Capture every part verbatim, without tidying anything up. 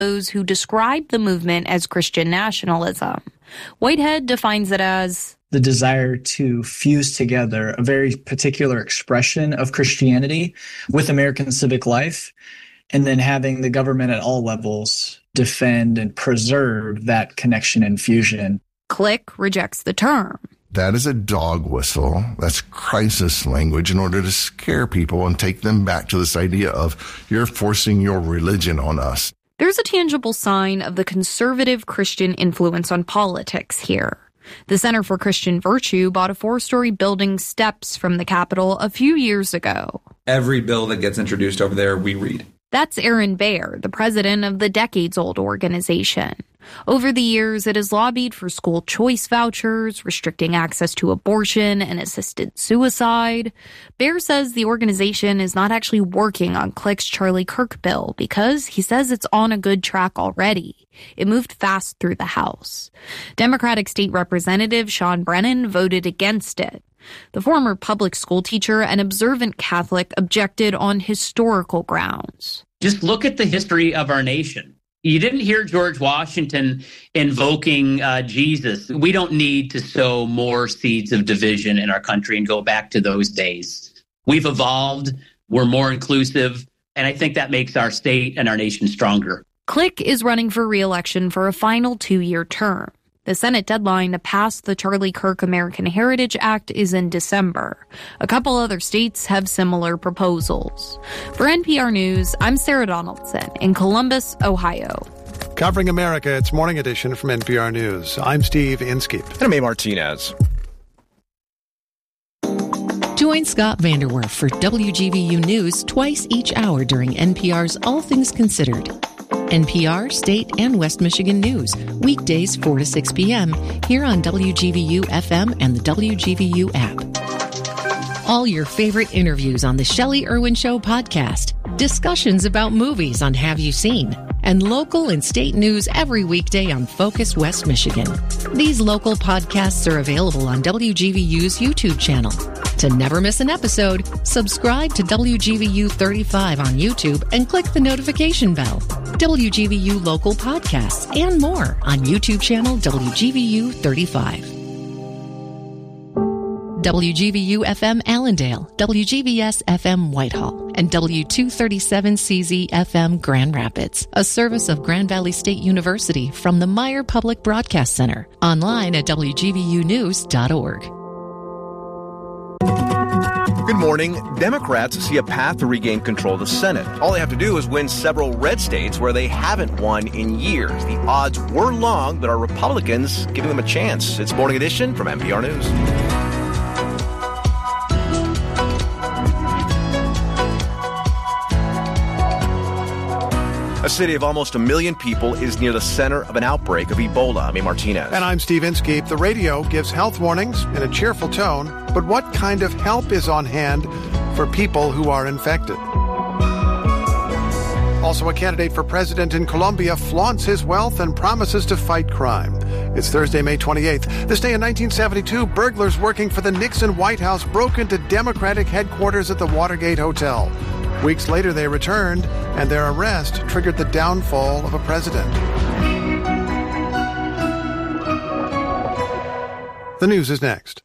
those who describe the movement as Christian nationalism. Whitehead defines it as the desire to fuse together a very particular expression of Christianity with American civic life, and then having the government at all levels defend and preserve that connection and fusion. Click rejects the term. That is a dog whistle. That's crisis language in order to scare people and take them back to this idea of you're forcing your religion on us. There's a tangible sign of the conservative Christian influence on politics here. The Center for Christian Virtue bought a four-story building steps from the Capitol a few years ago. Every bill that gets introduced over there, we read. That's Aaron Baer, the president of the decades-old organization. Over the years, it has lobbied for school choice vouchers, restricting access to abortion and assisted suicide. Baer says the organization is not actually working on Click's Charlie Kirk bill because he says it's on a good track already. It moved fast through the House. Democratic State Representative Sean Brennan voted against it. The former public school teacher and observant Catholic objected on historical grounds. Just look at the history of our nation. You didn't hear George Washington invoking uh, Jesus. We don't need to sow more seeds of division in our country and go back to those days. We've evolved. We're more inclusive. And I think that makes our state and our nation stronger. Click is running for re-election for a final two-year term. The Senate deadline to pass the Charlie Kirk American Heritage Act is in December. A couple other states have similar proposals. For N P R News, I'm Sarah Donaldson in Columbus, Ohio. Covering America, it's Morning Edition from N P R News. I'm Steve Inskeep. And I'm A. Martinez. Join Scott Vanderwerf for W G V U News twice each hour during N P R's All Things Considered. N P R, State, and West Michigan News, weekdays four to six p.m. here on W G V U F M and the W G V U app. All your favorite interviews on the Shelley Irwin Show podcast, discussions about movies on Have You Seen, and local and state news every weekday on Focus West Michigan. These local podcasts are available on W G V U's YouTube channel. To never miss an episode, subscribe to W G V U thirty-five on YouTube and click the notification bell. W G V U local podcasts and more on YouTube channel W G V U thirty-five. W G V U F M Allendale, W G V S F M Whitehall, and W two thirty-seven C Z F M Grand Rapids, a service of Grand Valley State University from the Meyer Public Broadcast Center, online at W G V U news dot org. Good morning. Democrats see a path to regain control of the Senate. All they have to do is win several red states where they haven't won in years. The odds were long, but are Republicans giving them a chance? It's Morning Edition from N P R News. A city of almost a million people is near the center of an outbreak of Ebola. I'm A. Martinez. And I'm Steve Inskeep. The radio gives health warnings in a cheerful tone, but what kind of help is on hand for people who are infected? Also, a candidate for president in Colombia flaunts his wealth and promises to fight crime. It's Thursday, May twenty-eighth. This day in nineteen seventy-two, burglars working for the Nixon White House broke into Democratic headquarters at the Watergate Hotel. Weeks later, they returned, and their arrest triggered the downfall of a president. The news is next.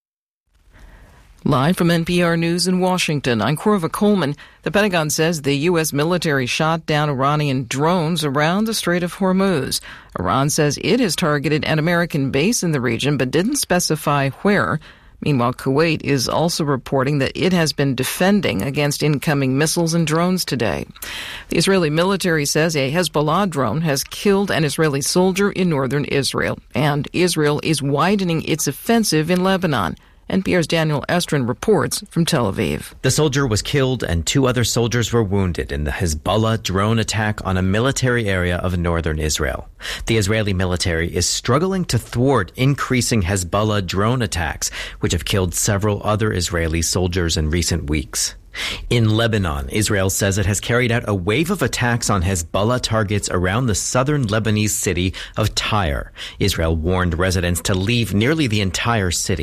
Live from N P R News in Washington, I'm Corva Coleman. The Pentagon says the U S military shot down Iranian drones around the Strait of Hormuz. Iran says it has targeted an American base in the region, but didn't specify where. Meanwhile, Kuwait is also reporting that it has been defending against incoming missiles and drones today. The Israeli military says a Hezbollah drone has killed an Israeli soldier in northern Israel, and Israel is widening its offensive in Lebanon. N P R's Daniel Estrin reports from Tel Aviv. The soldier was killed and two other soldiers were wounded in the Hezbollah drone attack on a military area of northern Israel. The Israeli military is struggling to thwart increasing Hezbollah drone attacks, which have killed several other Israeli soldiers in recent weeks. In Lebanon, Israel says it has carried out a wave of attacks on Hezbollah targets around the southern Lebanese city of Tyre. Israel warned residents to leave nearly the entire city.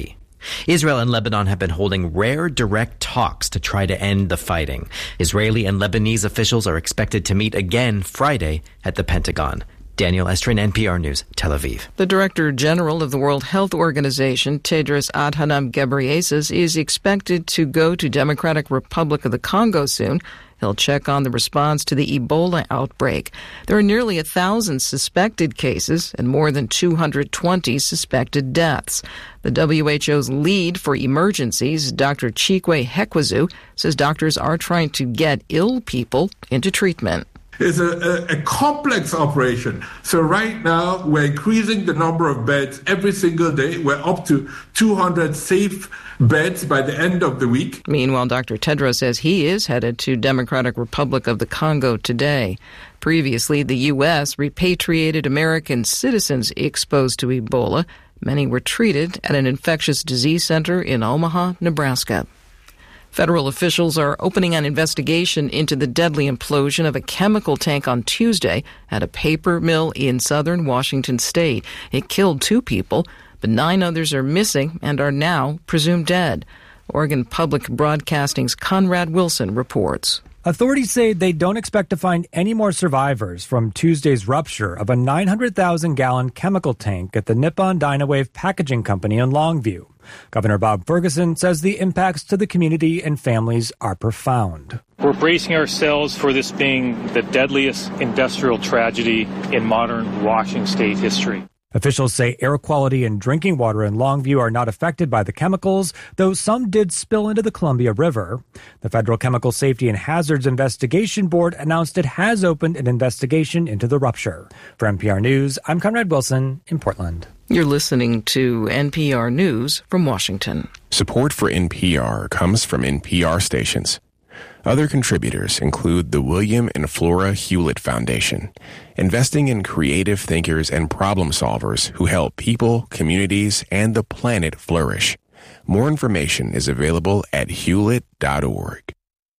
Israel and Lebanon have been holding rare direct talks to try to end the fighting. Israeli and Lebanese officials are expected to meet again Friday at the Pentagon. Daniel Estrin, N P R News, Tel Aviv. The Director General of the World Health Organization, Tedros Adhanom Ghebreyesus, is expected to go to Democratic Republic of the Congo soon. He'll check on the response to the Ebola outbreak. There are nearly a thousand suspected cases and more than two hundred twenty suspected deaths. The W H O's lead for emergencies, Doctor Chikwe Hekwezu, says doctors are trying to get ill people into treatment. It's a, a, a complex operation. So right now, we're increasing the number of beds every single day. We're up to two hundred safe beds by the end of the week. Meanwhile, Doctor Tedros says he is headed to Democratic Republic of the Congo today. Previously, the U S repatriated American citizens exposed to Ebola. Many were treated at an infectious disease center in Omaha, Nebraska. Federal officials are opening an investigation into the deadly implosion of a chemical tank on Tuesday at a paper mill in southern Washington state. It killed two people, but nine others are missing and are now presumed dead. Oregon Public Broadcasting's Conrad Wilson reports. Authorities say they don't expect to find any more survivors from Tuesday's rupture of a nine hundred thousand gallon chemical tank at the Nippon Dynawave Packaging Company in Longview. Governor Bob Ferguson says the impacts to the community and families are profound. We're bracing ourselves for this being the deadliest industrial tragedy in modern Washington state history. Officials say air quality and drinking water in Longview are not affected by the chemicals, though some did spill into the Columbia River. The Federal Chemical Safety and Hazards Investigation Board announced it has opened an investigation into the rupture. For N P R News, I'm Conrad Wilson in Portland. You're listening to N P R News from Washington. Support for N P R comes from N P R stations. Other contributors include the William and Flora Hewlett Foundation, investing in creative thinkers and problem solvers who help people, communities, and the planet flourish. More information is available at hewlett dot org.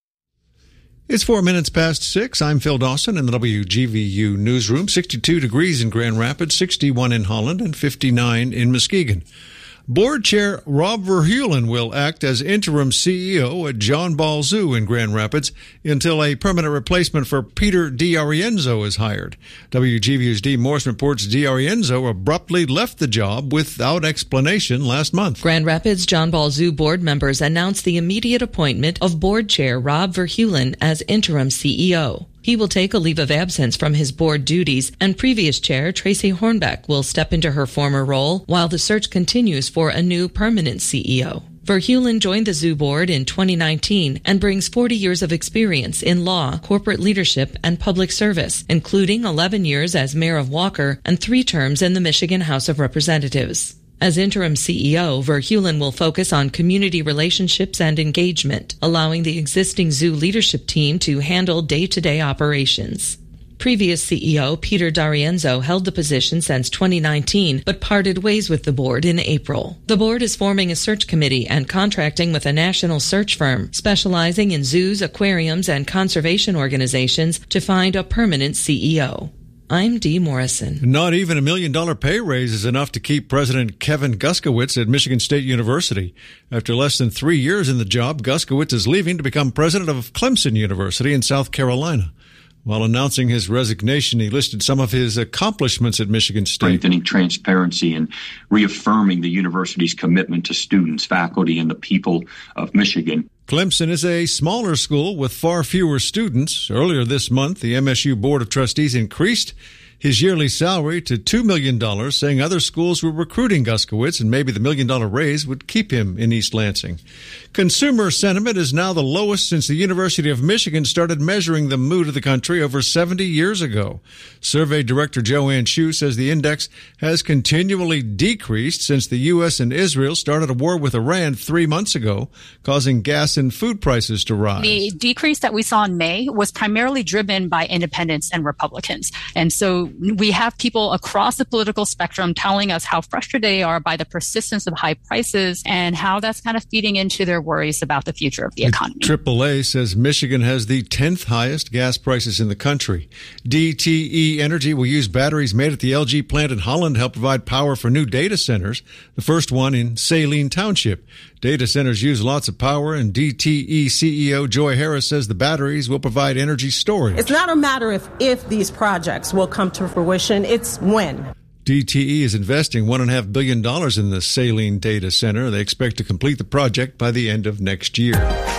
It's four minutes past six. I'm Phil Dawson in the W G V U newsroom. sixty-two degrees in Grand Rapids, sixty-one in Holland, and fifty-nine in Muskegon. Board Chair Rob Verheulen will act as interim C E O at John Ball Zoo in Grand Rapids until a permanent replacement for Peter DiArienzo is hired. W G V U's Dee Morse reports DiArienzo abruptly left the job without explanation last month. Grand Rapids John Ball Zoo board members announced the immediate appointment of Board Chair Rob Verheulen as interim C E O. He will take a leave of absence from his board duties, and previous chair Tracy Hornbeck will step into her former role while the search continues for a new permanent C E O. Verheulen joined the zoo board in twenty nineteen and brings forty years of experience in law, corporate leadership, and public service, including eleven years as mayor of Walker and three terms in the Michigan House of Representatives. As interim C E O, Verheulen will focus on community relationships and engagement, allowing the existing zoo leadership team to handle day-to-day operations. Previous C E O Peter DiArienzo held the position since twenty nineteen, but parted ways with the board in April. The board is forming a search committee and contracting with a national search firm specializing in zoos, aquariums, and conservation organizations to find a permanent C E O. I'm Dee Morrison. Not even a million dollar pay raise is enough to keep President Kevin Guskowitz at Michigan State University. After less than three years in the job, Guskowitz is leaving to become president of Clemson University in South Carolina. While announcing his resignation, he listed some of his accomplishments at Michigan State. Strengthening transparency and reaffirming the university's commitment to students, faculty, and the people of Michigan. Clemson is a smaller school with far fewer students. Earlier this month, the M S U Board of Trustees increased his yearly salary to two million dollars, saying other schools were recruiting Guskowitz and maybe the million-dollar raise would keep him in East Lansing. Consumer sentiment is now the lowest since the University of Michigan started measuring the mood of the country over seventy years ago. Survey Director Joanne Shu says the index has continually decreased since the U S and Israel started a war with Iran three months ago, causing gas and food prices to rise. The decrease that we saw in May was primarily driven by independents and Republicans. And so we have people across the political spectrum telling us how frustrated they are by the persistence of high prices and how that's kind of feeding into their worries about the future of the economy. triple A says Michigan has the tenth highest gas prices in the country. D T E Energy will use batteries made at the L G plant in Holland to help provide power for new data centers, the first one in Saline Township. Data centers use lots of power, and D T E C E O Joy Harris says the batteries will provide energy storage. It's not a matter of if these projects will come to fruition, it's when. D T E is investing one point five billion dollars in the Saline Data Center. They expect to complete the project by the end of next year.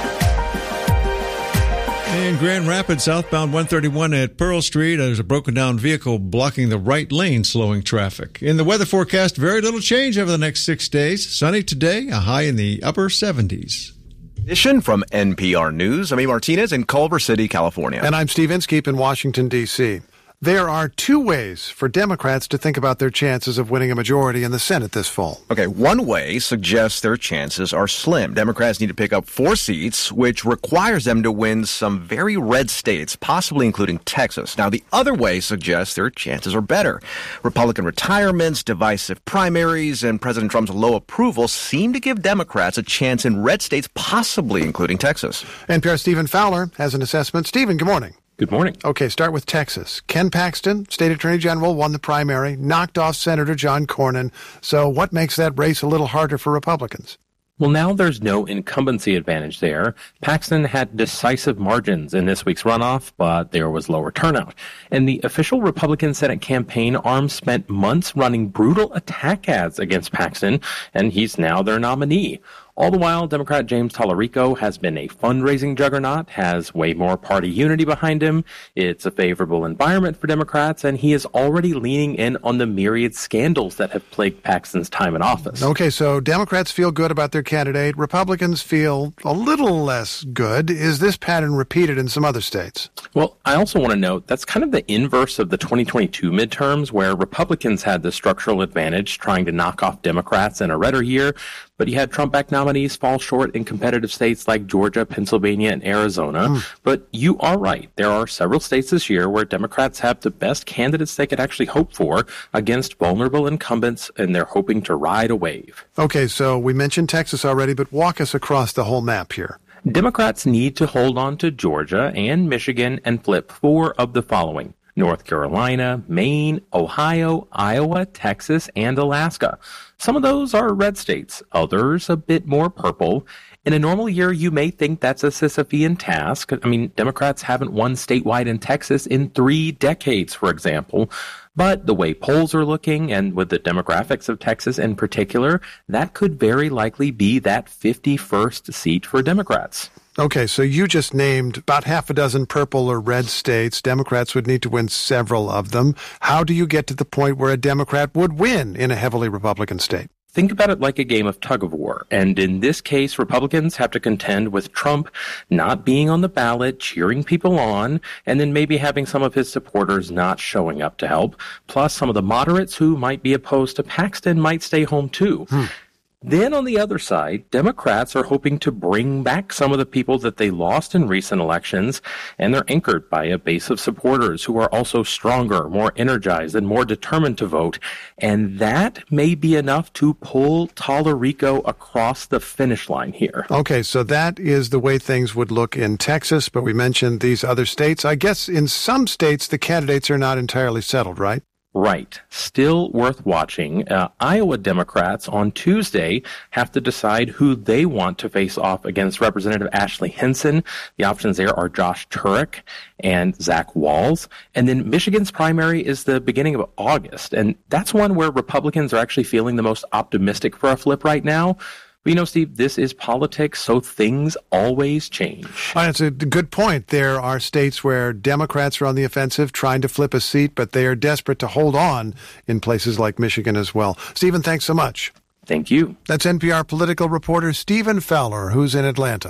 In Grand Rapids, southbound one thirty-one at Pearl Street, there's a broken-down vehicle blocking the right lane, slowing traffic. In the weather forecast, very little change over the next six days. Sunny today, a high in the upper seventies. Edition from N P R News. I'm A. Martinez in Culver City, California. And I'm Steve Inskeep in Washington, D C There are two ways for Democrats to think about their chances of winning a majority in the Senate this fall. Okay, one way suggests their chances are slim. Democrats need to pick up four seats, which requires them to win some very red states, possibly including Texas. Now, the other way suggests their chances are better. Republican retirements, divisive primaries, and President Trump's low approval seem to give Democrats a chance in red states, possibly including Texas. N P R's Stephen Fowler has an assessment. Stephen, good morning. Good morning. Okay, start with Texas. Ken Paxton, state attorney general, won the primary, knocked off Senator John Cornyn. So what makes that race a little harder for Republicans? Well, now there's no incumbency advantage there. Paxton had decisive margins in this week's runoff, but there was lower turnout. And the official Republican Senate campaign arm spent months running brutal attack ads against Paxton, and he's now their nominee. All the while, Democrat James Tallarico has been a fundraising juggernaut, has way more party unity behind him. It's a favorable environment for Democrats, and he is already leaning in on the myriad scandals that have plagued Paxton's time in office. Okay, so Democrats feel good about their candidate. Republicans feel a little less good. Is this pattern repeated in some other states? Well, I also want to note that's kind of the inverse of the twenty twenty-two midterms, where Republicans had the structural advantage trying to knock off Democrats in a redder year. But you had Trump-backed nominees fall short in competitive states like Georgia, Pennsylvania, and Arizona. Mm. But you are right. There are several states this year where Democrats have the best candidates they could actually hope for against vulnerable incumbents, and they're hoping to ride a wave. Okay, so we mentioned Texas already, but walk us across the whole map here. Democrats need to hold on to Georgia and Michigan and flip four of the following: North Carolina, Maine, Ohio, Iowa, Texas, and Alaska. Some of those are red states, others a bit more purple. In a normal year, you may think that's a Sisyphean task. I mean, Democrats haven't won statewide in Texas in three decades, for example. But the way polls are looking, and with the demographics of Texas in particular, that could very likely be that fifty-first seat for Democrats. Okay, so you just named about half a dozen purple or red states. Democrats would need to win several of them. How do you get to the point where a Democrat would win in a heavily Republican state? Think about it like a game of tug-of-war. And in this case, Republicans have to contend with Trump not being on the ballot, cheering people on, and then maybe having some of his supporters not showing up to help. Plus, some of the moderates who might be opposed to Paxton might stay home too. Hmm. Then on the other side, Democrats are hoping to bring back some of the people that they lost in recent elections, and they're anchored by a base of supporters who are also stronger, more energized, and more determined to vote. And that may be enough to pull Tallarico across the finish line here. Okay, so that is the way things would look in Texas, but we mentioned these other states. I guess in some states the candidates are not entirely settled, right? Right. Still worth watching. Uh, Iowa Democrats on Tuesday have to decide who they want to face off against Representative Ashley Hinson. The options there are Josh Turek and Zach Walz. And then Michigan's primary is the beginning of August. And that's one where Republicans are actually feeling the most optimistic for a flip right now. But you know, Steve, this is politics, so things always change. Oh, that's a good point. There are states where Democrats are on the offensive trying to flip a seat, but they are desperate to hold on in places like Michigan as well. Stephen, thanks so much. Thank you. That's N P R political reporter Stephen Fowler, who's in Atlanta.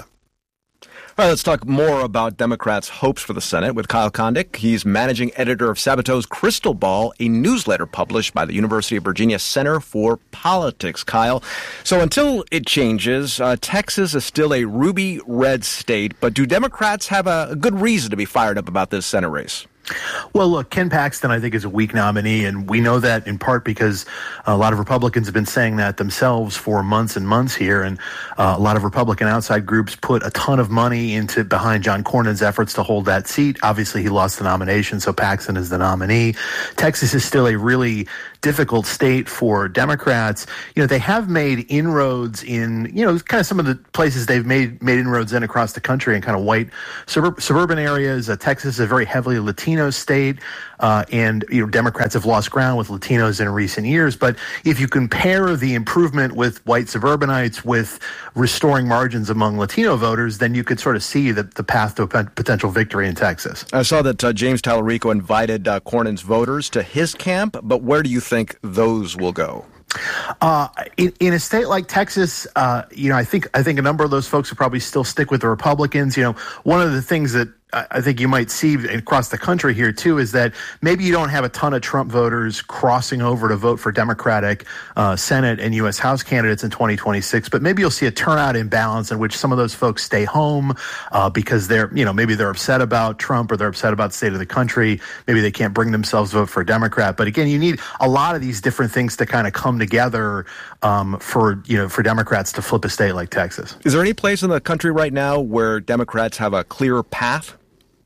All right, let's talk more about Democrats' hopes for the Senate with Kyle Kondik. He's managing editor of Sabato's Crystal Ball, a newsletter published by the University of Virginia Center for Politics. Kyle, so until it changes, uh, Texas is still a ruby red state, but do Democrats have a, a good reason to be fired up about this Senate race? Well, look, Ken Paxton, I think, is a weak nominee, and we know that in part because a lot of Republicans have been saying that themselves for months and months here, and uh, a lot of Republican outside groups put a ton of money into behind John Cornyn's efforts to hold that seat. Obviously, he lost the nomination, so Paxton is the nominee. Texas is still a really difficult state for Democrats. You know, they have made inroads in, you know, kind of some of the places they've made made inroads in across the country in kind of white suburb, suburban areas. Uh, Texas is a very heavily Latino state, uh, and, you know, Democrats have lost ground with Latinos in recent years. But if you compare the improvement with white suburbanites with restoring margins among Latino voters, then you could sort of see that the path to a potential victory in Texas. I saw that uh, James Tallarico invited uh, Cornyn's voters to his camp, but where do you think those will go? Uh, in, in a state like Texas, uh, you know, I think I think a number of those folks will probably still stick with the Republicans. You know, one of the things that I think you might see across the country here, too, is that maybe you don't have a ton of Trump voters crossing over to vote for Democratic uh, Senate and U S House candidates in twenty twenty-six, but maybe you'll see a turnout imbalance in which some of those folks stay home uh, because they're, you know, maybe they're upset about Trump or they're upset about the state of the country. Maybe they can't bring themselves to vote for a Democrat. But again, you need a lot of these different things to kind of come together um, for, you know, for Democrats to flip a state like Texas. Is there any place in the country right now where Democrats have a clear path?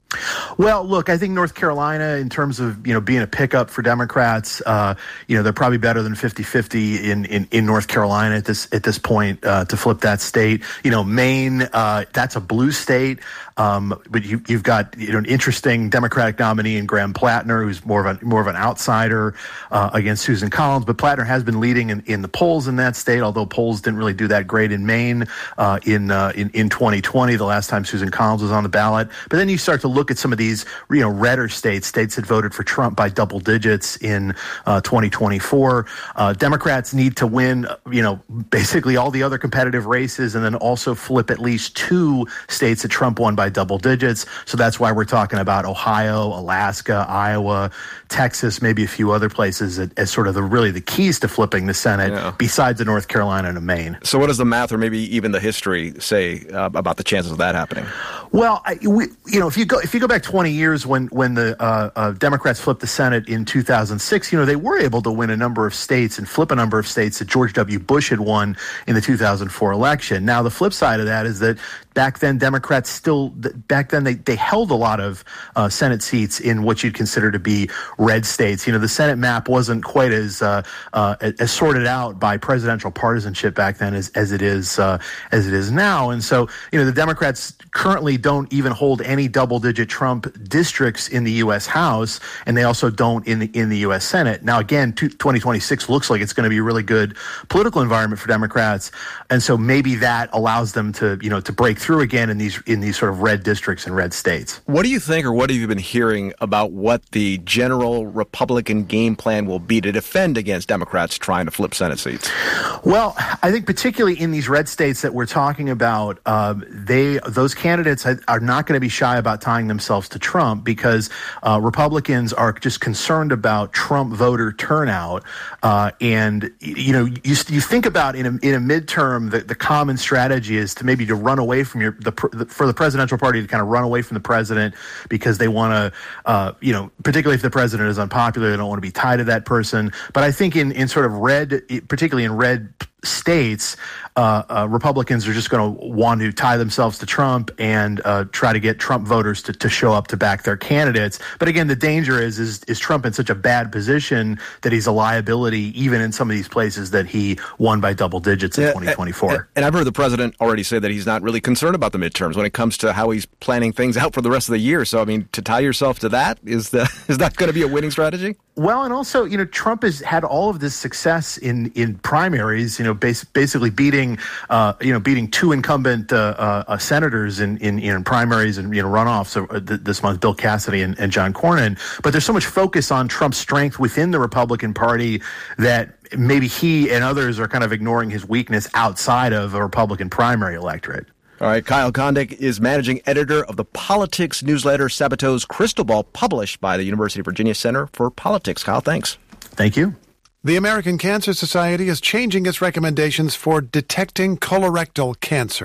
Well, look, I think North Carolina, in terms of, you know, being a pickup for Democrats, uh, you know, they're probably better than fifty-fifty in, in, in North Carolina at this at this point uh, to flip that state. You know, Maine, uh, that's a blue state. Um, but you, you've got, you know, an interesting Democratic nominee in Graham Plattner, who's more of a more of an outsider uh, against Susan Collins. But Plattner has been leading in, in the polls in that state, although polls didn't really do that great in Maine uh, in, uh, in in twenty twenty, the last time Susan Collins was on the ballot. But then you start to look at some of these, you know, redder states, states that voted for Trump by double digits in uh, twenty twenty-four. Uh, Democrats need to win, you know, basically all the other competitive races, and then also flip at least two states that Trump won by double digits. So that's why we're talking about Ohio, Alaska, Iowa, Texas, maybe a few other places as, as sort of the really the keys to flipping the Senate, yeah, besides the North Carolina and Maine. So what does the math or maybe even the history say uh, about the chances of that happening? Well, I, we, you know, if you go if you go back twenty years when when the uh, uh, Democrats flipped the Senate in two thousand six, you know, they were able to win a number of states and flip a number of states that George W. Bush had won in the two thousand four election. Now, the flip side of that is that back then Democrats still back then they, they held a lot of uh, Senate seats in what you'd consider to be red states. You know, the Senate map wasn't quite as uh, uh, as sorted out by presidential partisanship back then as as it is uh, as it is now. And so, you know, the Democrats currently don't even hold any double-digit Trump districts in the U S House, and they also don't in the in the U S Senate. Now, again, twenty twenty-six looks like it's going to be a really good political environment for Democrats, and so maybe that allows them to, you know, to break through again in these in these sort of red districts and red states. What do you think, or what have you been hearing about what the general Republican game plan will be to defend against Democrats trying to flip Senate seats? Well, I think particularly in these red states that we're talking about, uh, they those candidates are not going to be shy about tying themselves to Trump because uh, Republicans are just concerned about Trump voter turnout. Uh, and, you know, you, you think about in a, in a midterm, the, the common strategy is to maybe to run away from your, the, the for the presidential party to kind of run away from the president because they want to, uh, you know, particularly if the president is unpopular, they don't want to be tied to that person. But I think in, in sort of red, particularly in red states, uh, uh, Republicans are just going to want to tie themselves to Trump and uh, try to get Trump voters to, to show up to back their candidates. But again, the danger is, is is Trump in such a bad position that he's a liability even in some of these places that he won by double digits in yeah, twenty twenty-four. And, and I've heard the president already say that he's not really concerned about the midterms when it comes to how he's planning things out for the rest of the year. So, I mean, to tie yourself to that, is, the, is that going to be a winning strategy? Well, and also, you know, Trump has had all of this success in, in primaries, you know, bas- basically beating, uh, you know, beating two incumbent uh, uh, senators in, in, in primaries and, you know, runoffs uh, th- this month, Bill Cassidy and, and John Cornyn. But there's so much focus on Trump's strength within the Republican Party that maybe he and others are kind of ignoring his weakness outside of a Republican primary electorate. All right, Kyle Kondik is managing editor of the politics newsletter Sabato's Crystal Ball, published by the University of Virginia Center for Politics. Kyle, thanks. Thank you. The American Cancer Society is changing its recommendations for detecting colorectal cancer.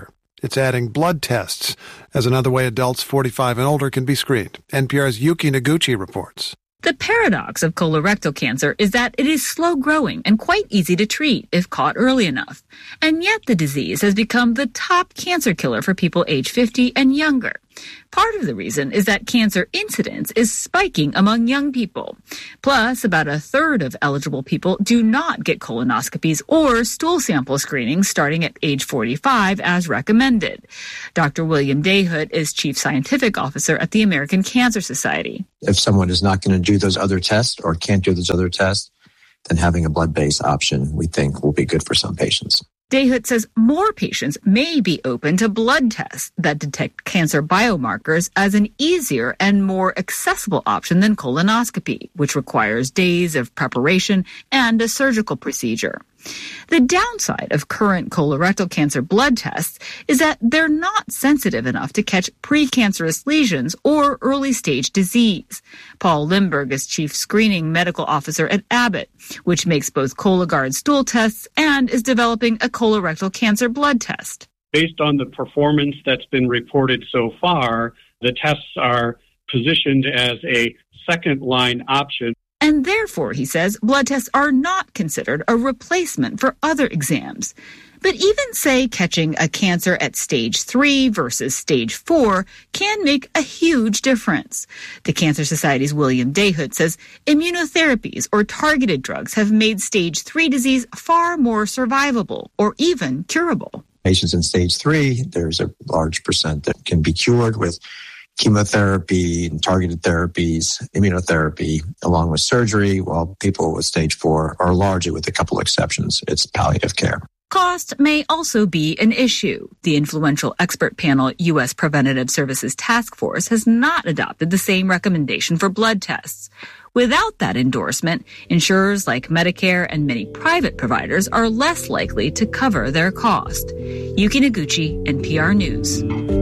It's adding blood tests as another way adults forty-five and older can be screened. N P R's Yuki Noguchi reports. The paradox of colorectal cancer is that it is slow-growing and quite easy to treat if caught early enough. And yet the disease has become the top cancer killer for people age fifty and younger. Part of the reason is that cancer incidence is spiking among young people. Plus, about a third of eligible people do not get colonoscopies or stool sample screenings starting at age forty-five as recommended. Doctor William Dayhood is Chief Scientific Officer at the American Cancer Society. If someone is not going to do those other tests or can't do those other tests, then having a blood-based option, we think, will be good for some patients. Dayhood says more patients may be open to blood tests that detect cancer biomarkers as an easier and more accessible option than colonoscopy, which requires days of preparation and a surgical procedure. The downside of current colorectal cancer blood tests is that they're not sensitive enough to catch precancerous lesions or early-stage disease. Paul Limburg is Chief Screening Medical Officer at Abbott, which makes both Cologuard stool tests and is developing a colorectal cancer blood test. Based on the performance that's been reported so far, the tests are positioned as a second-line option. And therefore, he says, blood tests are not considered a replacement for other exams. But even, say, catching a cancer at stage three versus stage four can make a huge difference. The Cancer Society's William Dayhood says immunotherapies or targeted drugs have made stage three disease far more survivable or even curable. Patients in stage three, there's a large percent that can be cured with chemotherapy and targeted therapies, immunotherapy, along with surgery, while people with stage four are largely, with a couple exceptions, it's palliative care. Cost may also be an issue. The influential expert panel U S Preventative Services Task Force has not adopted the same recommendation for blood tests. Without that endorsement, insurers like Medicare and many private providers are less likely to cover their cost. Yuki Noguchi, N P R News.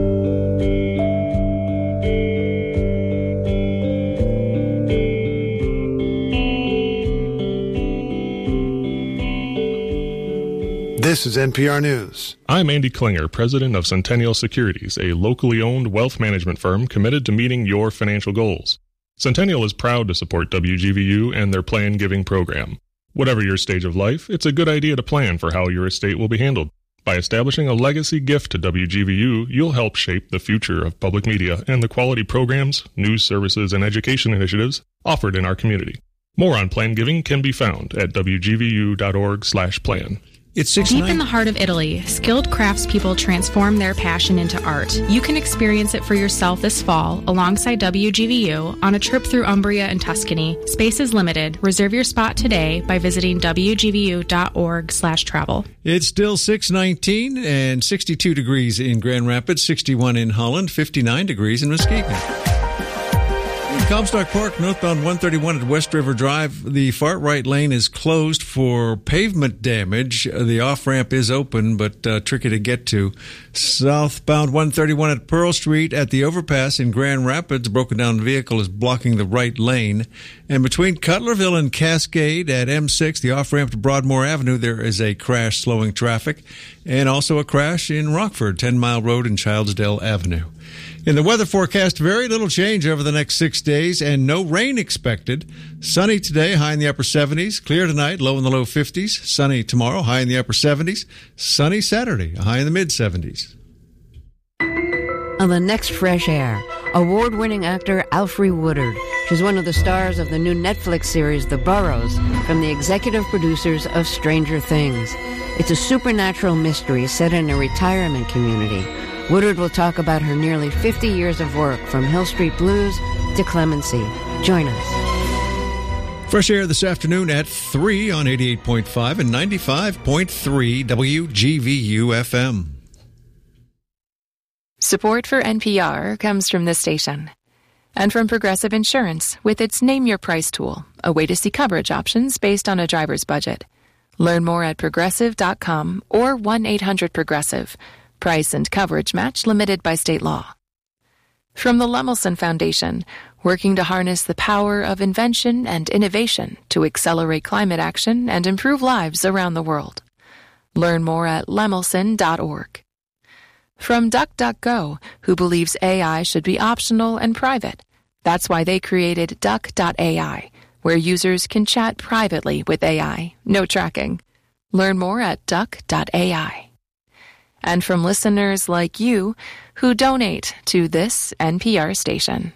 This is N P R News. I'm Andy Klinger, president of Centennial Securities, a locally owned wealth management firm committed to meeting your financial goals. Centennial is proud to support W G V U and their Plan Giving program. Whatever your stage of life, it's a good idea to plan for how your estate will be handled. By establishing a legacy gift to W G V U, you'll help shape the future of public media and the quality programs, news services, and education initiatives offered in our community. More on Plan Giving can be found at w g v u dot org slash plan. It's six Deep in the heart of Italy, skilled craftspeople transform their passion into art. You can experience it for yourself this fall alongside W G V U on a trip through Umbria and Tuscany. Space is limited. Reserve your spot today by visiting w g v u dot org slash travel. It's still six nineteen and sixty-two degrees in Grand Rapids, sixty-one in Holland, fifty-nine degrees in Muskegon. Comstock Park, northbound one thirty-one at West River Drive. The far right lane is closed for pavement damage. The off-ramp is open, but uh, tricky to get to. Southbound one thirty-one at Pearl Street at the overpass in Grand Rapids. A broken down vehicle is blocking the right lane. And between Cutlerville and Cascade at M six, the off-ramp to Broadmoor Avenue, there is a crash slowing traffic. And also a crash in Rockford, ten mile Road and Childsdale Avenue. In the weather forecast, very little change over the next six days and no rain expected. Sunny today, high in the upper seventies. Clear tonight, low in the low fifties. Sunny tomorrow, high in the upper seventies. Sunny Saturday, high in the mid seventies. On the next Fresh Air, award-winning actor Alfre Woodard. She's one of the stars of the new Netflix series The Burrows, from the executive producers of Stranger Things. It's a supernatural mystery set in a retirement community. Woodard will talk about her nearly fifty years of work, from Hill Street Blues to Clemency. Join us. Fresh Air this afternoon at three on eighty-eight point five and ninety-five point three W G V U F M. Support for N P R comes from this station and from Progressive Insurance with its Name Your Price tool, a way to see coverage options based on a driver's budget. Learn more at progressive dot com or one eight hundred progressive. Price and coverage match limited by state law. From the Lemelson Foundation, working to harness the power of invention and innovation to accelerate climate action and improve lives around the world. Learn more at lemelson dot org. From DuckDuckGo, who believes A I should be optional and private. That's why they created Duck dot A I, where users can chat privately with A I, no tracking. Learn more at Duck dot A I. And from listeners like you who donate to this N P R station.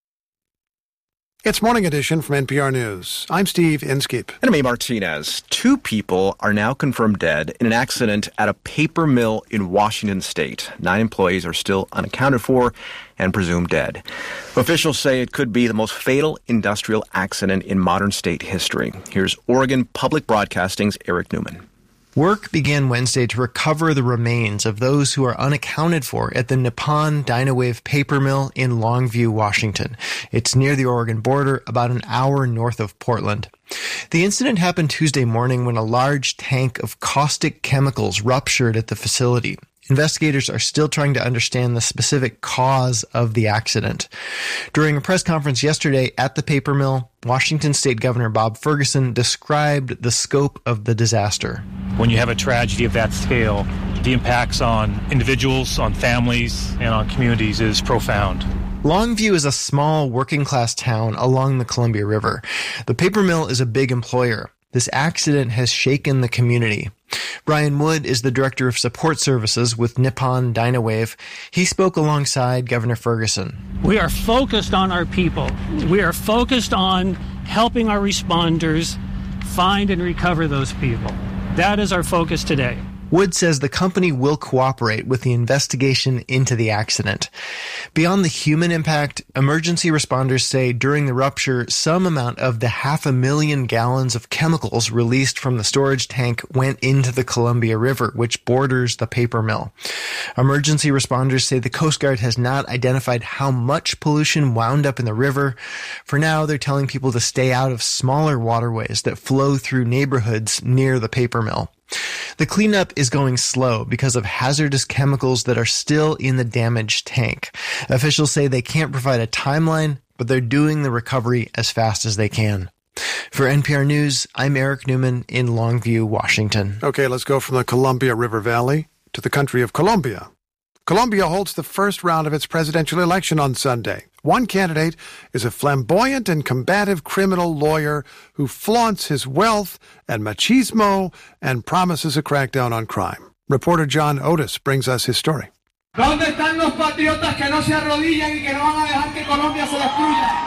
It's Morning Edition from N P R News. I'm Steve Inskeep. And I'm A. Martinez. Two people are now confirmed dead in an accident at a paper mill in Washington state. Nine employees are still unaccounted for and presumed dead. Officials say it could be the most fatal industrial accident in modern state history. Here's Oregon Public Broadcasting's Eric Newman. Work began Wednesday to recover the remains of those who are unaccounted for at the Nippon Dynawave paper mill in Longview, Washington. It's near the Oregon border, about an hour north of Portland. The incident happened Tuesday morning when a large tank of caustic chemicals ruptured at the facility. Investigators are still trying to understand the specific cause of the accident. During a press conference yesterday at the paper mill, Washington State Governor Bob Ferguson described the scope of the disaster. When you have a tragedy of that scale, the impacts on individuals, on families, and on communities is profound. Longview is a small working-class town along the Columbia River. The paper mill is a big employer. This accident has shaken the community. Brian Wood is the Director of Support Services with Nippon Dynawave. He spoke alongside Governor Ferguson. We are focused on our people. We are focused on helping our responders find and recover those people. That is our focus today. Wood says the company will cooperate with the investigation into the accident. Beyond the human impact, emergency responders say during the rupture, some amount of the half a million gallons of chemicals released from the storage tank went into the Columbia River, which borders the paper mill. Emergency responders say the Coast Guard has not identified how much pollution wound up in the river. For now, they're telling people to stay out of smaller waterways that flow through neighborhoods near the paper mill. The cleanup is going slow because of hazardous chemicals that are still in the damaged tank. Officials say they can't provide a timeline, but they're doing the recovery as fast as they can. For N P R News, I'm Eric Newman in Longview, Washington. Okay, let's go from the Columbia River Valley to the country of Colombia. Colombia holds the first round of its presidential election on Sunday. One candidate is a flamboyant and combative criminal lawyer who flaunts his wealth and machismo and promises a crackdown on crime. Reporter John Otis brings us his story. ¿Dónde están los patriotas que no se arrodillan y que no van a dejar que Colombia se destruya?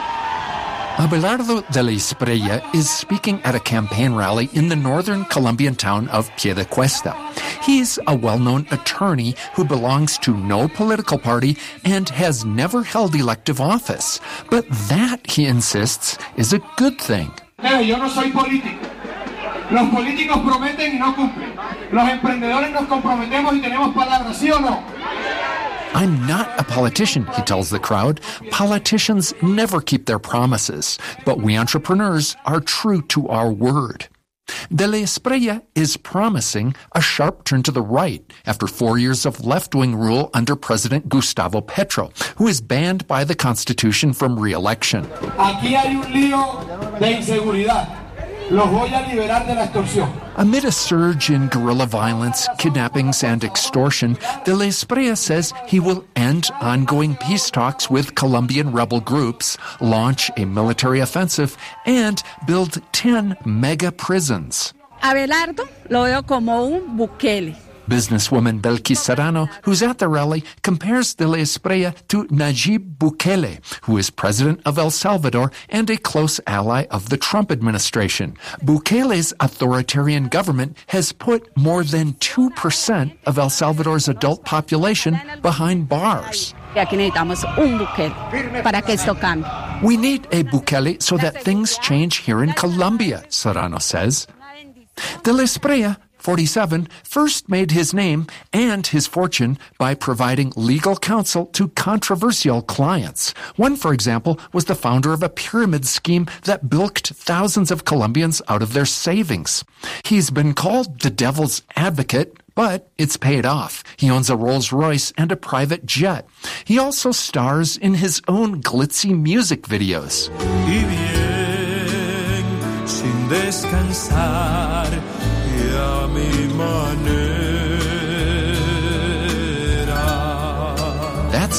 Abelardo de la Espriella is speaking at a campaign rally in the northern Colombian town of Piedecuesta. He's a well-known attorney who belongs to no political party and has never held elective office. But that, he insists, is a good thing. Hey, yo no soy político. Los políticos prometen y no cumplen. Los emprendedores nos comprometemos y tenemos palabra, ¿sí o no? I'm not a politician, he tells the crowd. Politicians never keep their promises, but we entrepreneurs are true to our word. De la Espriella is promising a sharp turn to the right after four years of left-wing rule under President Gustavo Petro, who is banned by the Constitution from re-election. Aquí hay un lío de inseguridad. Los voy a liberar de la extorsión. Amid a surge in guerrilla violence, kidnappings, and extortion, De la Espriella says he will end ongoing peace talks with Colombian rebel groups, launch a military offensive, and build ten mega prisons. Abelardo lo veo como un Bukele. Businesswoman Belkis Serrano, who's at the rally, compares De la Espriella to Nayib Bukele, who is president of El Salvador and a close ally of the Trump administration. Bukele's authoritarian government has put more than two percent of El Salvador's adult population behind bars. We need a Bukele so that things change here in Colombia, Serrano says. De la Espriella, forty-seven, first made his name and his fortune by providing legal counsel to controversial clients. One, for example, was the founder of a pyramid scheme that bilked thousands of Colombians out of their savings. He's been called the devil's advocate, but it's paid off. He owns a Rolls-Royce and a private jet. He also stars in his own glitzy music videos. Y bien, sin descansar, y a mi manera.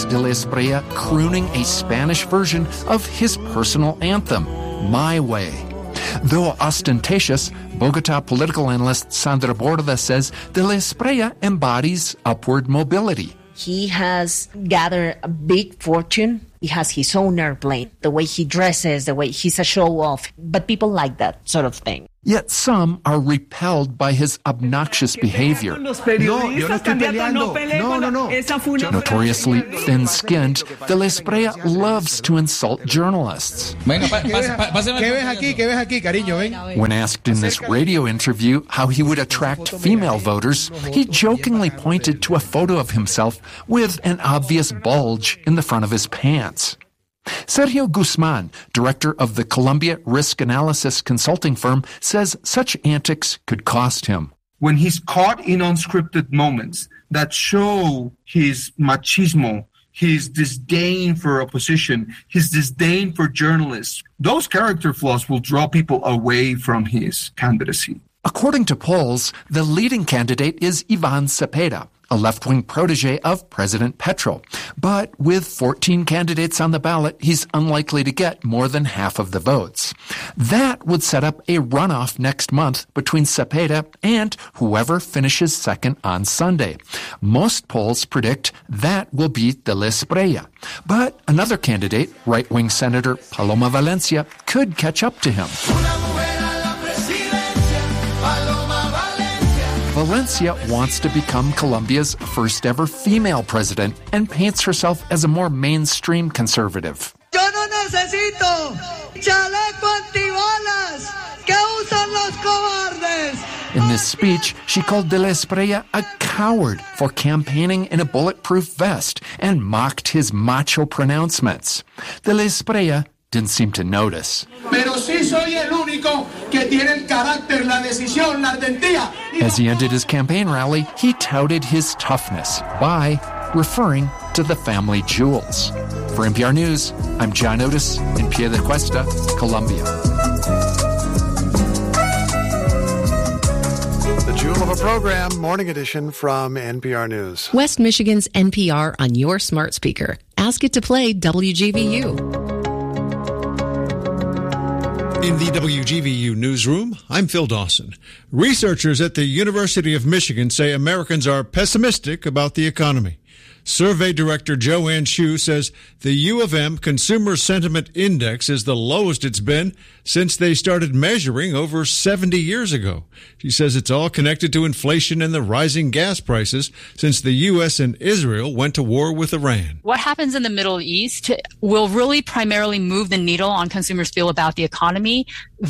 de la Espriella crooning a Spanish version of his personal anthem, My Way. Though ostentatious, Bogota political analyst Sandra Borda says de la Espriella embodies upward mobility. He has gathered a big fortune. He has his own airplane, the way he dresses, the way he's a show-off. But people like that sort of thing. Yet some are repelled by his obnoxious behavior. Notoriously thin-skinned, de la Espriella loves to insult journalists. When asked in this radio interview how he would attract female voters, he jokingly pointed to a photo of himself with an obvious bulge in the front of his pants. Sergio Guzman, director of the Columbia Risk Analysis consulting firm, says such antics could cost him. When he's caught in unscripted moments that show his machismo, his disdain for opposition, his disdain for journalists, those character flaws will draw people away from his candidacy. According to polls, the leading candidate is Ivan Cepeda, a left-wing protege of President Petro. But with fourteen candidates on the ballot, he's unlikely to get more than half of the votes. That would set up a runoff next month between Cepeda and whoever finishes second on Sunday. Most polls predict that will be de la Espriella. But another candidate, right-wing Senator Paloma Valencia, could catch up to him. Valencia wants to become Colombia's first ever female president and paints herself as a more mainstream conservative. Yo no necesito chaleco antibalas que usan los cobardes. In this speech, she called de la Espriella a coward for campaigning in a bulletproof vest and mocked his macho pronouncements. De la Espriella didn't seem to notice. Pero sí soy el único que tiene el carácter, la decisión, la ardentía. As he ended his campaign rally, he touted his toughness by referring to the family jewels. For N P R News, I'm John Otis in Piedecuesta, Colombia. The Jewel of a Program, Morning Edition from N P R News. West Michigan's N P R on your smart speaker. Ask it to play W G V U. In the W G V U newsroom, I'm Phil Dawson. Researchers at the University of Michigan say Americans are pessimistic about the economy. Survey Director Joanne Shu says the U of M Consumer Sentiment Index is the lowest it's been since they started measuring over seventy years ago. She says it's all connected to inflation and the rising gas prices since the U S and Israel went to war with Iran. What happens in the Middle East will really primarily move the needle on consumers' feel about the economy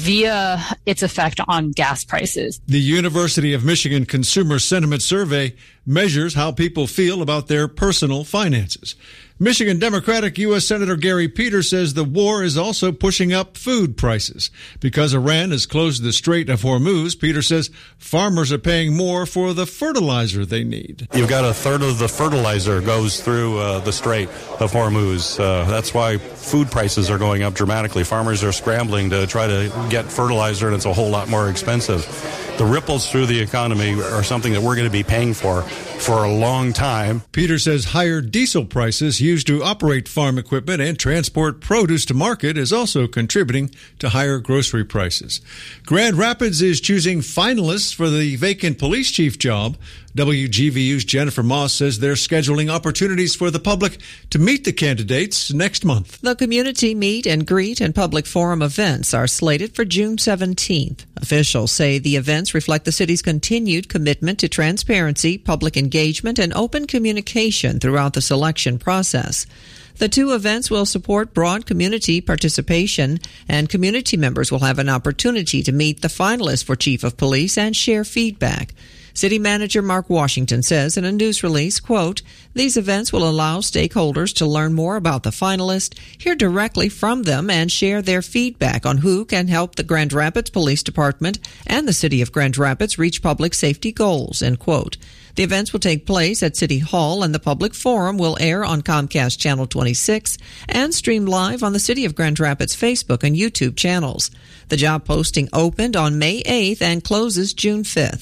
via its effect on gas prices. The University of Michigan Consumer Sentiment Survey measures how people feel about their personal finances. Michigan Democratic U S Senator Gary Peters says the war is also pushing up food prices. Because Iran has closed the Strait of Hormuz, Peters says farmers are paying more for the fertilizer they need. You've got a third of the fertilizer goes through uh, the Strait of Hormuz. Uh, that's why food prices are going up dramatically. Farmers are scrambling to try to get fertilizer, and it's a whole lot more expensive. The ripples through the economy are something that we're going to be paying for for a long time. Peters says higher diesel prices used to operate farm equipment and transport produce to market is also contributing to higher grocery prices. Grand Rapids is choosing finalists for the vacant police chief job. W G V U's Jennifer Moss says they're scheduling opportunities for the public to meet the candidates next month. The community meet and greet and public forum events are slated for June seventeenth. Officials say the events reflect the city's continued commitment to transparency, public engagement, and open communication throughout the selection process. The two events will support broad community participation, and community members will have an opportunity to meet the finalists for Chief of Police and share feedback. City Manager Mark Washington says in a news release, quote, "These events will allow stakeholders to learn more about the finalists, hear directly from them, and share their feedback on who can help the Grand Rapids Police Department and the City of Grand Rapids reach public safety goals," end quote. The events will take place at City Hall, and the public forum will air on Comcast Channel twenty-six and stream live on the City of Grand Rapids Facebook and YouTube channels. The job posting opened on May eighth and closes June fifth.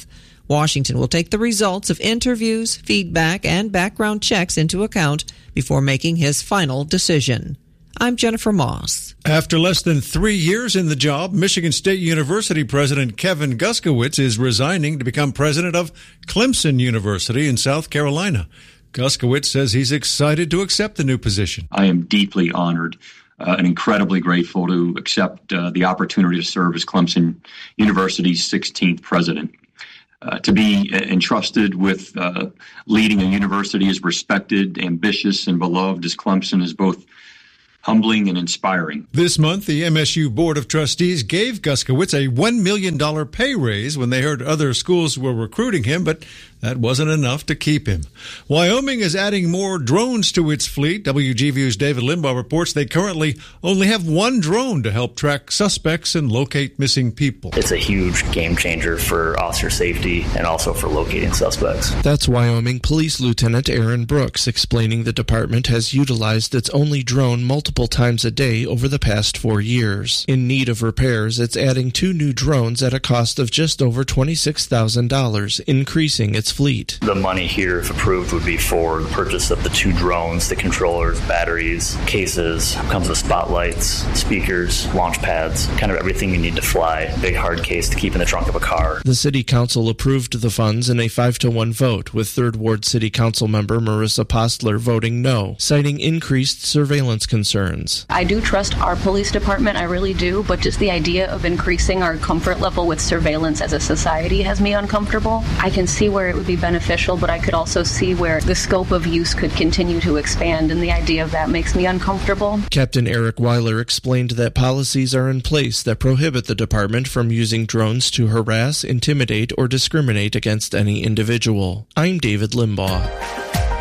Washington will take the results of interviews, feedback, and background checks into account before making his final decision. I'm Jennifer Moss. After less than three years in the job, Michigan State University President Kevin Guskiewicz is resigning to become president of Clemson University in South Carolina. Guskiewicz says he's excited to accept the new position. I am deeply honored uh, and incredibly grateful to accept uh, the opportunity to serve as Clemson University's sixteenth president. Uh, to be entrusted with uh, leading a university as respected, ambitious, and beloved as Clemson is both humbling and inspiring. This month, the M S U Board of Trustees gave Guskiewicz a one million dollars pay raise when they heard other schools were recruiting him, but that wasn't enough to keep him. Wyoming is adding more drones to its fleet. W G V U's David Limbaugh reports they currently only have one drone to help track suspects and locate missing people. It's a huge game changer for officer safety and also for locating suspects. That's Wyoming Police Lieutenant Aaron Brooks explaining the department has utilized its only drone multiple times a day over the past four years. In need of repairs, it's adding two new drones at a cost of just over twenty-six thousand dollars, increasing its fleet. The money here, if approved, would be for the purchase of the two drones, the controllers, batteries, cases, comes with spotlights, speakers, launch pads, kind of everything you need to fly. Big hard case to keep in the trunk of a car. The City Council approved the funds in a five to one vote, with Third Ward City Council member Marissa Postler voting no, citing increased surveillance concerns. I do trust our police department, I really do, but just the idea of increasing our comfort level with surveillance as a society has me uncomfortable. I can see where it would be beneficial, but I could also see where the scope of use could continue to expand, and the idea of that makes me uncomfortable. Captain Eric Weiler explained that policies are in place that prohibit the department from using drones to harass, intimidate, or discriminate against any individual. I'm David Limbaugh.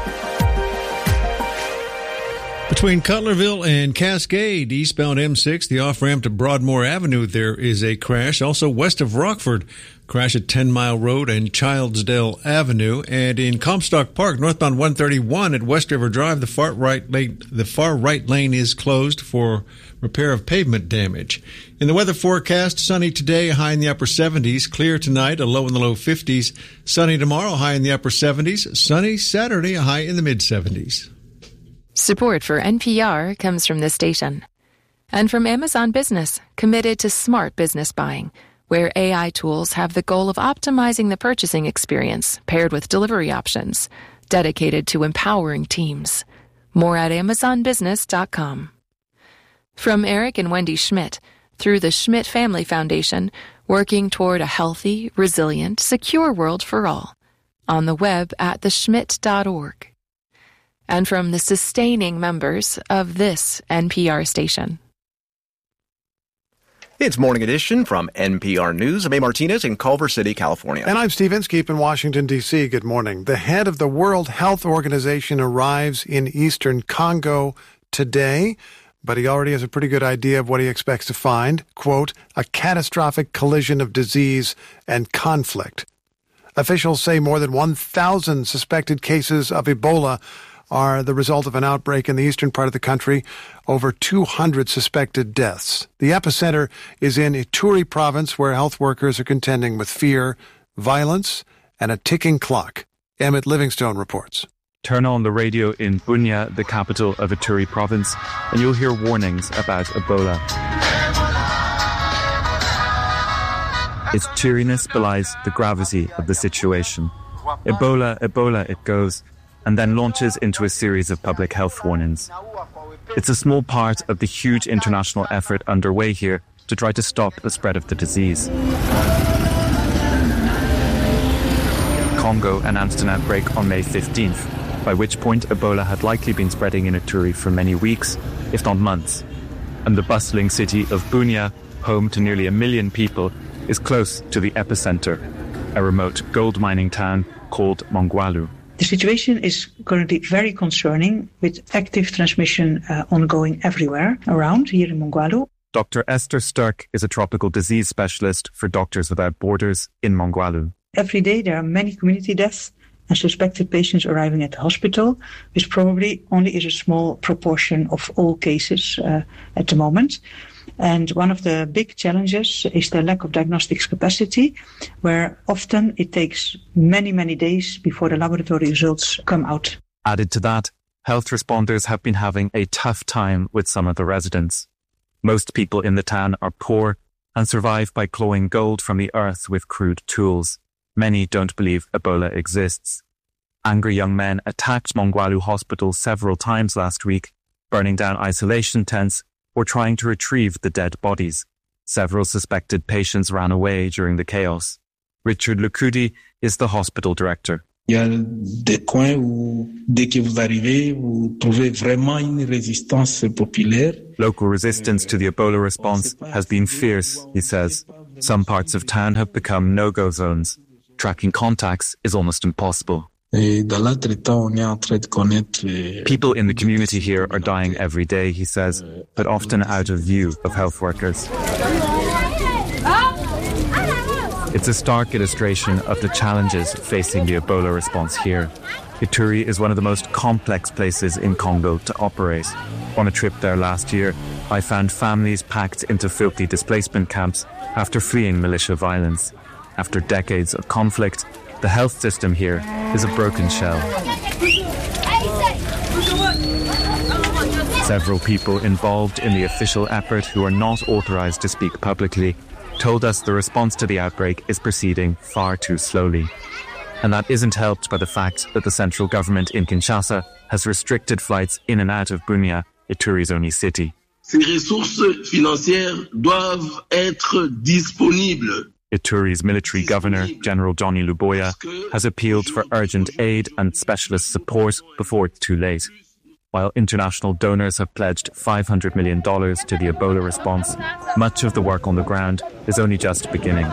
Between Cutlerville and Cascade, eastbound M six, the off-ramp to Broadmoor Avenue, there is a crash. Also west of Rockford, crash at ten Mile Road and Childsdale Avenue. And in Comstock Park, northbound one thirty-one at West River Drive, the far right lane, the far right lane is closed for repair of pavement damage. In the weather forecast, sunny today, high in the upper seventies. Clear tonight, a low in the low fifties. Sunny tomorrow, high in the upper seventies. Sunny Saturday, a high in the mid-seventies. Support for N P R comes from this station. And from Amazon Business, committed to smart business buying, where A I tools have the goal of optimizing the purchasing experience paired with delivery options, dedicated to empowering teams. More at amazon business dot com. From Eric and Wendy Schmidt, through the Schmidt Family Foundation, working toward a healthy, resilient, secure world for all. On the web at the schmidt dot org. And from the sustaining members of this N P R station. It's Morning Edition from N P R News. I'm A. Martinez in Culver City, California. And I'm Steve Inskeep in Washington, D C Good morning. The head of the World Health Organization arrives in eastern Congo today, but he already has a pretty good idea of what he expects to find. Quote, a catastrophic collision of disease and conflict. Officials say more than one thousand suspected cases of Ebola are the result of an outbreak in the eastern part of the country, over two hundred suspected deaths. The epicenter is in Ituri province, where health workers are contending with fear, violence, and a ticking clock. Emmett Livingstone reports. Turn on the radio in Bunia, the capital of Ituri province, and you'll hear warnings about Ebola. Its cheeriness belies the gravity of the situation. Ebola, Ebola, it goes, and then launches into a series of public health warnings. It's a small part of the huge international effort underway here to try to stop the spread of the disease. Congo announced an outbreak on May fifteenth, by which point Ebola had likely been spreading in Ituri for many weeks, if not months. And the bustling city of Bunia, home to nearly a million people, is close to the epicenter, a remote gold mining town called Mongwalu. The situation is currently very concerning, with active transmission uh, ongoing everywhere around here in Mongwalu. Doctor Esther Sturck is a tropical disease specialist for Doctors Without Borders in Mongwalu. Every day there are many community deaths and suspected patients arriving at the hospital, which probably only is a small proportion of all cases uh, at the moment. And one of the big challenges is the lack of diagnostics capacity, where often it takes many, many days before the laboratory results come out. Added to that, health responders have been having a tough time with some of the residents. Most people in the town are poor and survive by clawing gold from the earth with crude tools. Many don't believe Ebola exists. Angry young men attacked Mongwalu Hospital several times last week, burning down isolation tents or trying to retrieve the dead bodies. Several suspected patients ran away during the chaos. Richard Lukudi is the hospital director. Il y a des coins où, dès que vous arrivez, vous trouvez vraiment une résistance populaire. Local resistance to the Ebola response has been fierce, he says. Some parts of town have become no-go zones. Tracking contacts is almost impossible. People in the community here are dying every day, he says, but often out of view of health workers. It's a stark illustration of the challenges facing the Ebola response here. Ituri is one of the most complex places in Congo to operate. On a trip there last year, I found families packed into filthy displacement camps after fleeing militia violence. After decades of conflict, the health system here is a broken shell. Several people involved in the official effort who are not authorized to speak publicly told us the response to the outbreak is proceeding far too slowly. And that isn't helped by the fact that the central government in Kinshasa has restricted flights in and out of Bunia, Ituri's only city. Ces ressources financières doivent être disponibles. Ituri's military governor, General Johnny Luboya, has appealed for urgent aid and specialist support before it's too late. While international donors have pledged five hundred million dollars to the Ebola response, much of the work on the ground is only just beginning.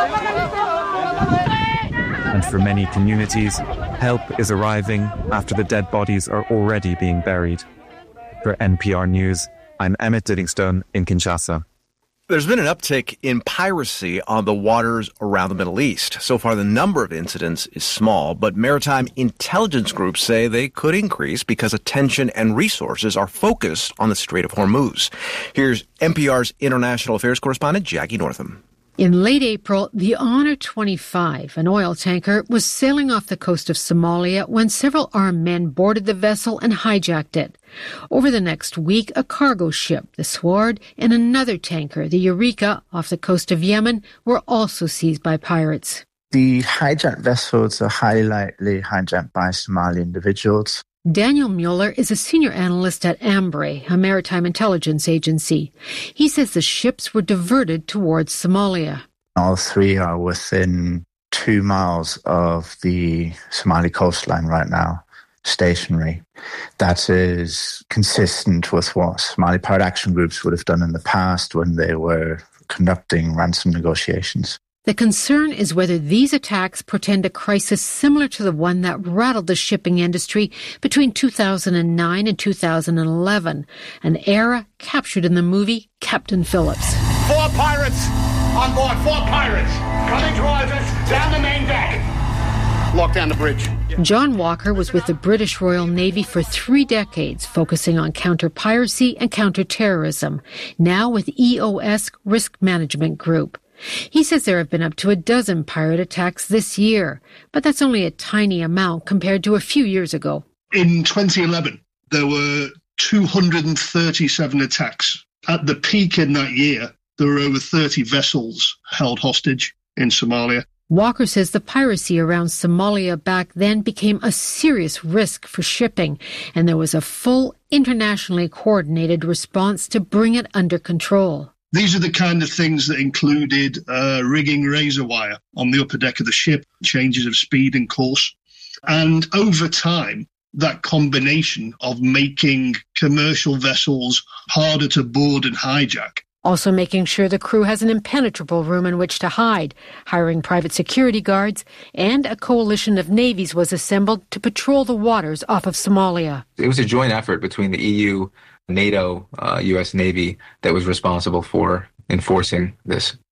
And for many communities, help is arriving after the dead bodies are already being buried. For N P R News, I'm Emmett Diddingstone in Kinshasa. There's been an uptick in piracy on the waters around the Middle East. So far, the number of incidents is small, but maritime intelligence groups say they could increase because attention and resources are focused on the Strait of Hormuz. Here's N P R's international affairs correspondent, Jackie Northam. In late April, the Honor twenty-five, an oil tanker, was sailing off the coast of Somalia when several armed men boarded the vessel and hijacked it. Over the next week, a cargo ship, the Sword, and another tanker, the Eureka, off the coast of Yemen, were also seized by pirates. The hijacked vessels are highly likely hijacked by Somali individuals. Daniel Mueller is a senior analyst at Ambre, a maritime intelligence agency. He says the ships were diverted towards Somalia. All three are within two miles of the Somali coastline right now, stationary. That is consistent with what Somali pirate action groups would have done in the past when they were conducting ransom negotiations. The concern is whether these attacks portend a crisis similar to the one that rattled the shipping industry between two thousand nine and two thousand eleven, an era captured in the movie Captain Phillips. Four pirates on board, four pirates coming towards us down the main deck. Lock down the bridge. John Walker was with the British Royal Navy for three decades, focusing on counter-piracy and counter-terrorism, now with E O S Risk Management Group. He says there have been up to a dozen pirate attacks this year, but that's only a tiny amount compared to a few years ago. In twenty eleven, there were two hundred thirty-seven attacks. At the peak in that year, there were over thirty vessels held hostage in Somalia. Walker says the piracy around Somalia back then became a serious risk for shipping, and there was a full internationally coordinated response to bring it under control. These are the kind of things that included uh, rigging razor wire on the upper deck of the ship, changes of speed and course. And over time, that combination of making commercial vessels harder to board and hijack. Also making sure the crew has an impenetrable room in which to hide, hiring private security guards, and a coalition of navies was assembled to patrol the waters off of Somalia. It was a joint effort between the E U, NATO, uh, U S Navy that was responsible for enforcing this.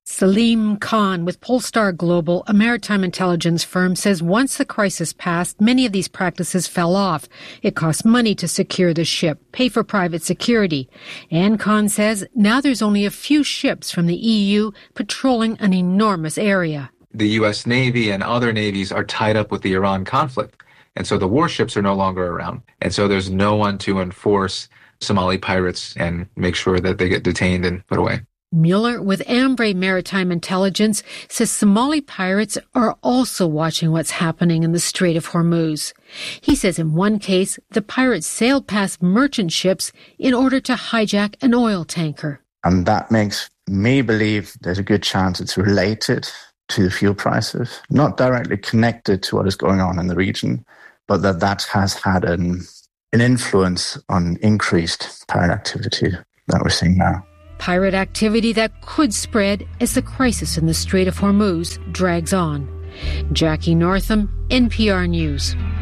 Salim Khan with Polestar Global, a maritime intelligence firm, says once the crisis passed, many of these practices fell off. It cost money to secure the ship, pay for private security. And Khan says now there's only a few ships from the E U patrolling an enormous area. The U S Navy and other navies are tied up with the Iran conflict. And so the warships are no longer around. And so there's no one to enforce Somali pirates and make sure that they get detained and put away. Mueller with Ambrey Maritime Intelligence says Somali pirates are also watching what's happening in the Strait of Hormuz. He says in one case, the pirates sailed past merchant ships in order to hijack an oil tanker. And that makes me believe there's a good chance it's related to the fuel prices, not directly connected to what is going on in the region, but that that has had an, an influence on increased pirate activity that we're seeing now. Pirate activity that could spread as the crisis in the Strait of Hormuz drags on. Jackie Northam, N P R News.